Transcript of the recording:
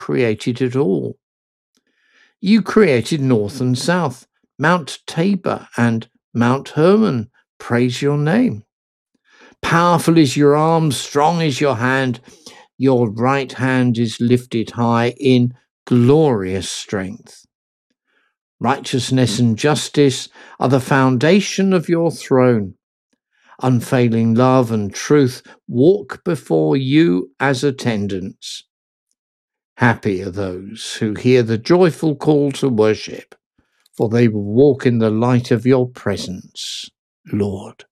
created it all. You created north and south, Mount Tabor and Mount Hermon. Praise your name. Powerful is your arm, strong is your hand. Your right hand is lifted high in glorious strength. Righteousness and justice are the foundation of your throne. Unfailing love and truth walk before you as attendants. Happy are those who hear the joyful call to worship, for they will walk in the light of your presence, Lord.